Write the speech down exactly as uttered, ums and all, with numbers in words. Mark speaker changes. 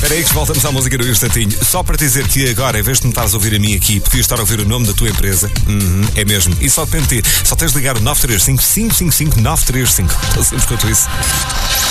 Speaker 1: Espera aí que voltamos à música do Instantinho. Só para dizer que agora, em vez de me estares a ouvir a mim aqui, podias estar a ouvir o nome da tua empresa. Uhum, é mesmo. E só depende de ti. Só tens de ligar o nove três cinco, cinco cinco cinco, nove três cinco. Tão simples quanto isso.